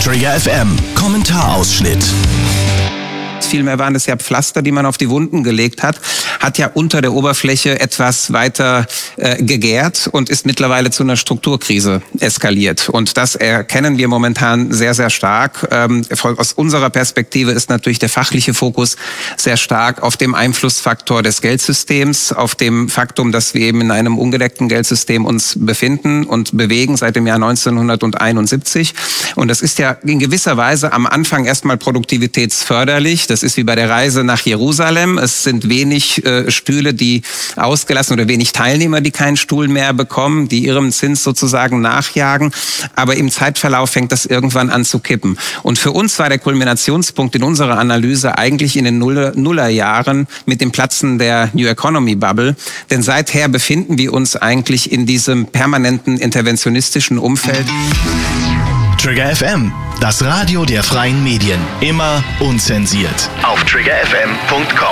Trigger FM Kommentarausschnitt. Vielmehr waren es ja Pflaster, die man auf die Wunden gelegt hat ja unter der Oberfläche etwas weiter gegärt und ist mittlerweile zu einer Strukturkrise eskaliert. Und das erkennen wir momentan sehr, sehr stark. Aus unserer Perspektive ist natürlich der fachliche Fokus sehr stark auf dem Einflussfaktor des Geldsystems, auf dem Faktum, dass wir eben in einem ungedeckten Geldsystem uns befinden und bewegen seit dem Jahr 1971. Und das ist ja in gewisser Weise am Anfang erstmal produktivitätsförderlich. Das ist wie bei der Reise nach Jerusalem. Es sind wenig Stühle, die ausgelassen oder wenig Teilnehmer, die keinen Stuhl mehr bekommen, die ihrem Zins sozusagen nachjagen. Aber im Zeitverlauf fängt das irgendwann an zu kippen. Und für uns war der Kulminationspunkt in unserer Analyse eigentlich in den Nullerjahren mit dem Platzen der New Economy Bubble. Denn seither befinden wir uns eigentlich in diesem permanenten interventionistischen Umfeld. Trigger FM, das Radio der freien Medien. Immer unzensiert. Auf triggerfm.com.